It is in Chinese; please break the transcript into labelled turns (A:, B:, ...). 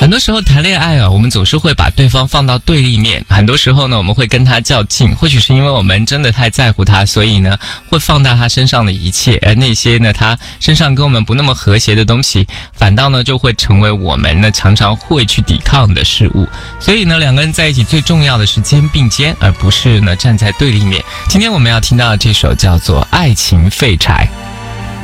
A: 很多时候谈恋爱啊，我们总是会把对方放到对立面，很多时候呢，我们会跟他较劲，或许是因为我们真的太在乎他，所以呢，会放大他身上的一切，而那些呢，他身上跟我们不那么和谐的东西，反倒呢，就会成为我们呢常常会去抵抗的事物。所以呢，两个人在一起最重要的是肩并肩，而不是呢站在对立面。今天我们要听到的这首叫做《爱情废柴》。